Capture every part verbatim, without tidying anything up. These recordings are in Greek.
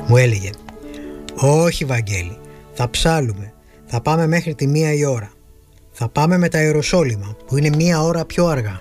Μου έλεγε: όχι Βαγγέλη, θα ψάλουμε, θα πάμε μέχρι τη μία η ώρα. Θα πάμε με τα Ιεροσόλυμα που είναι μία ώρα πιο αργά.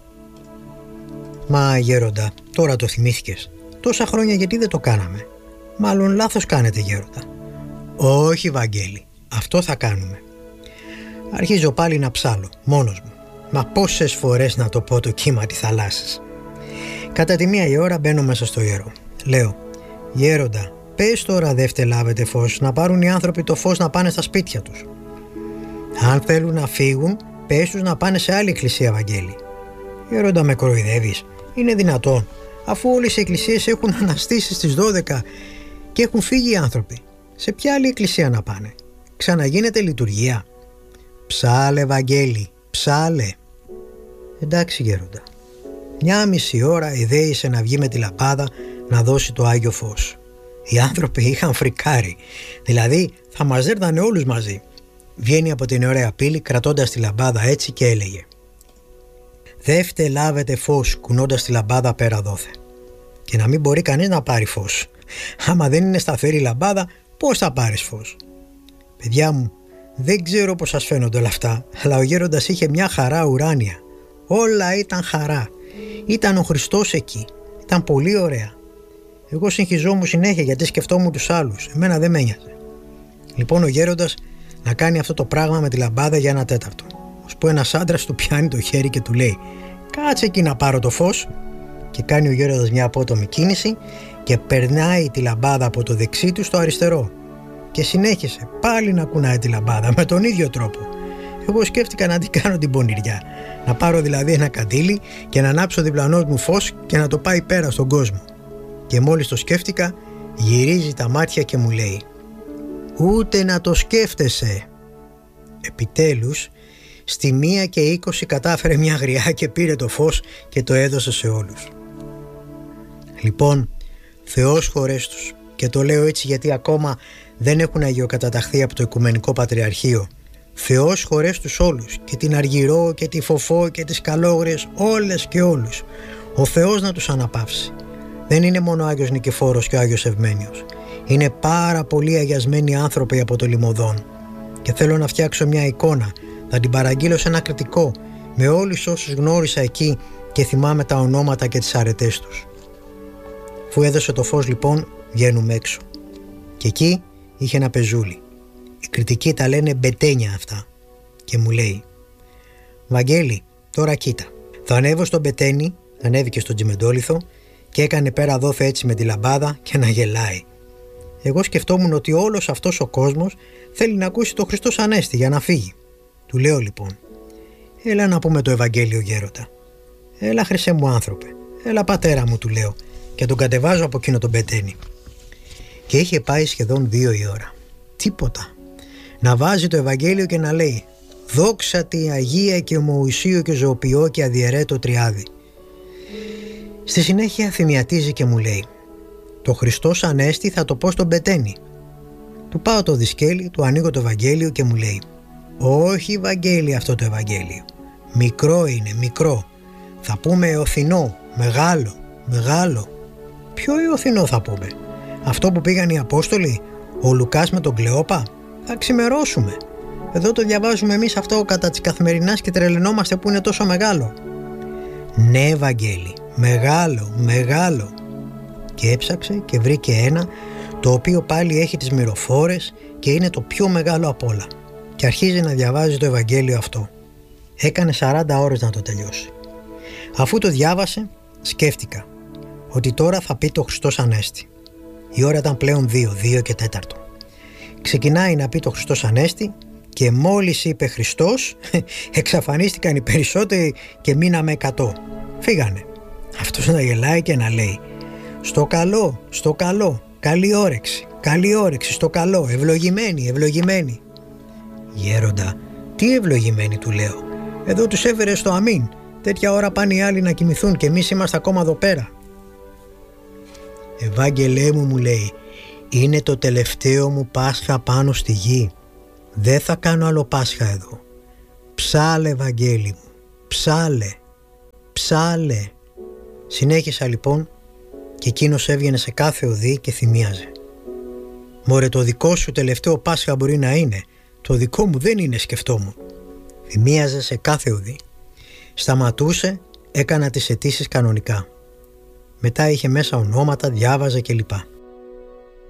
Μα γέροντα, τώρα το θυμήθηκες? Τόσα χρόνια γιατί δεν το κάναμε? Μάλλον λάθος κάνετε γέροντα. Όχι Βαγγέλη, αυτό θα κάνουμε. Αρχίζω πάλι να ψάλω, μόνος μου. Μα πόσες φορές να το πω το κύμα της θαλάσσης. Κατά τη μία η ώρα μπαίνω μέσα στο ιερό. Λέω: γέροντα, πες τώρα δεύτε λάβετε φως, να πάρουν οι άνθρωποι το φως να πάνε στα σπίτια τους. Αν θέλουν να φύγουν, πες τους να πάνε σε άλλη εκκλησία Βαγγέλη. Γέροντα, με κοροϊδεύεις? Είναι δυνατόν, αφού όλες οι εκκλησίες έχουν αναστήσει στις δώδεκα και έχουν φύγει οι άνθρωποι? Σε ποια άλλη εκκλησία να πάνε? Ξαναγίνεται λειτουργία. Ψάλε Βαγγέλη, ψάλε. Εντάξει γέροντα. Μια μισή ώρα ιδέησε να βγει με τη λαμπάδα να δώσει το Άγιο Φως. Οι άνθρωποι είχαν φρικάρει, δηλαδή θα μας δέρνανε όλους μαζί. Βγαίνει από την ωραία πύλη κρατώντας τη λαμπάδα έτσι και έλεγε: δεύτε λάβετε φως, κουνώντας τη λαμπάδα πέρα δόθε. Και να μην μπορεί κανείς να πάρει φως. Άμα δεν είναι σταθερή λαμπάδα, πώς θα πάρεις φως? Παιδιά μου, δεν ξέρω πώς σας φαίνονται όλα αυτά, αλλά ο γέροντας είχε μια χαρά ουράνια. Όλα ήταν χαρά. Ήταν ο Χριστός εκεί. Ήταν πολύ ωραία. Εγώ συγχυζόμουν συνέχεια γιατί σκεφτόμουν τους άλλους. Εμένα δεν με ένοιαζε. Λοιπόν, ο γέροντας να κάνει αυτό το πράγμα με τη λαμπάδα για ένα τέταρτο. Ώσπου ένας άντρας του πιάνει το χέρι και του λέει: κάτσε εκεί να πάρω το φως. Και κάνει ο γέροντας μια απότομη κίνηση και περνάει τη λαμπάδα από το δεξί του στο αριστερό. Και συνέχισε πάλι να κουνάει τη λαμπάδα με τον ίδιο τρόπο. Εγώ σκέφτηκα να την κάνω την πονηριά. Να πάρω δηλαδή ένα καντήλι και να ανάψω διπλανός μου φως και να το πάει πέρα στον κόσμο. Και μόλις το σκέφτηκα, γυρίζει τα μάτια και μου λέει: ούτε να το σκέφτεσαι. Επιτέλους, στη μία και είκοσι κατάφερε μια γριά και πήρε το φως και το έδωσε σε όλους. Λοιπόν, Θεός χωρές τους. Και το λέω έτσι γιατί ακόμα δεν έχουν αγιοκαταταχθεί από το Οικουμενικό Πατριαρχείο. Θεός χωρές τους όλους, και την Αργυρό και τη Φοφό και τις Καλόγριες, όλες και όλους. Ο Θεός να τους αναπαύσει. Δεν είναι μόνο ο Άγιος Νικηφόρος και ο Άγιος Ευμένιος. Είναι πάρα πολλοί αγιασμένοι άνθρωποι από το Λιμωδόν. Και θέλω να φτιάξω μια εικόνα, θα την παραγγείλω σε ένα κριτικό, με όλους όσους γνώρισα εκεί και θυμάμαι τα ονόματα και τις αρετές τους. Αφού έδωσε το φως λοιπόν, βγαίνουμε έξω. Και εκεί είχε ένα πεζούλι. Οι κριτικοί τα λένε μπετένια αυτά. Και μου λέει: Βαγγέλη, τώρα κοίτα. Θα ανέβω στο μπετένι, ανέβηκε στον τσιμεντόλιθο και έκανε πέρα δόθε έτσι με τη λαμπάδα και να γελάει. Εγώ σκεφτόμουν ότι όλος αυτός ο κόσμος θέλει να ακούσει το Χριστός Ανέστη για να φύγει. Του λέω λοιπόν: έλα να πούμε το Ευαγγέλιο γέροντα. Έλα χρυσέ μου άνθρωπε. Έλα πατέρα μου, του λέω, και τον κατεβάζω από εκείνο το μπετένι. Και είχε πάει σχεδόν δύο η ώρα. Τίποτα. Να βάζει το Ευαγγέλιο και να λέει: δόξα τη Αγία και ομοουσίου και ζωοποιώ και αδιαιρέτω τριάδι. Στη συνέχεια θυμιατίζει και μου λέει: το Χριστός Ανέστη θα το πω στο μπετένι. Του πάω το δισκέλι, του ανοίγω το Ευαγγέλιο και μου λέει: όχι Ευαγγέλιο αυτό το Ευαγγέλιο. Μικρό είναι, μικρό. Θα πούμε εωθινό, μεγάλο, μεγάλο. Ποιο εωθινό θα πούμε? Αυτό που πήγαν οι Απόστολοι, ο Λουκάς με τον Κλεόπα? Θα ξημερώσουμε. Εδώ το διαβάζουμε εμείς αυτό κατά της καθημερινάς και τρελαινόμαστε που είναι τόσο μεγάλο. Ναι Ευαγγέλη, μεγάλο, μεγάλο. Και έψαξε και βρήκε ένα το οποίο πάλι έχει τις μυροφόρες και είναι το πιο μεγάλο απ' όλα. Και αρχίζει να διαβάζει το Ευαγγέλιο αυτό. Έκανε σαράντα ώρες να το τελειώσει. Αφού το διάβασε, σκέφτηκα ότι τώρα θα πει το Χριστός Ανέστη. Η ώρα ήταν πλέον δύο, δύο και τέταρτο. Ξεκινάει να πει το Χριστός Ανέστη και μόλις είπε Χριστός, εξαφανίστηκαν οι περισσότεροι και μείναμε εκατό. Φύγανε. Αυτός να γελάει και να λέει: στο καλό, στο καλό, καλή όρεξη, καλή όρεξη, στο καλό, ευλογημένη, ευλογημένη. Γέροντα, τι ευλογημένη, του λέω. Εδώ τους έφερε στο αμήν. Τέτοια ώρα πάνε οι άλλοι να κοιμηθούν και εμείς είμαστε ακόμα εδώ πέρα. Ευάγγελέ μου, μου λέει, είναι το τελευταίο μου Πάσχα πάνω στη γη. Δεν θα κάνω άλλο Πάσχα εδώ. Ψάλε Ευαγγέλη μου, ψάλε, ψάλε. Συνέχισα λοιπόν και εκείνος έβγαινε σε κάθε οδή και θυμίαζε. Μωρέ, το δικό σου τελευταίο Πάσχα μπορεί να είναι. Το δικό μου δεν είναι, σκεφτόμουν. Θυμίαζε σε κάθε ουδή. Σταματούσε, έκανα τις αιτήσεις κανονικά. Μετά είχε μέσα ονόματα, διάβαζε κλπ.